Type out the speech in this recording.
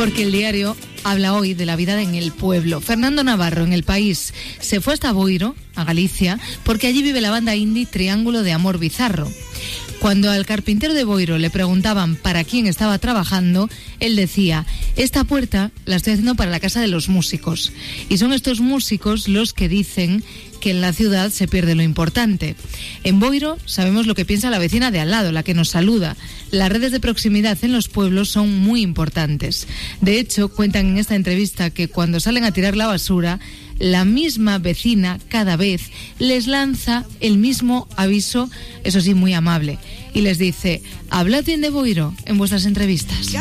porque el diario habla hoy de la vida en el pueblo. Fernando Navarro, en El País, se fue hasta Boiro, a Galicia, porque allí vive la banda indie Triángulo de Amor Bizarro. Cuando al carpintero de Boiro le preguntaban para quién estaba trabajando, él decía: esta puerta la estoy haciendo para la casa de los músicos. Y son estos músicos los que dicen que en la ciudad se pierde lo importante. En Boiro sabemos lo que piensa la vecina de al lado, la que nos saluda. Las redes de proximidad en los pueblos son muy importantes. De hecho, cuentan en esta entrevista que cuando salen a tirar la basura, la misma vecina cada vez les lanza el mismo aviso, eso sí, muy amable, y les dice: hablad bien de Boiro en vuestras entrevistas.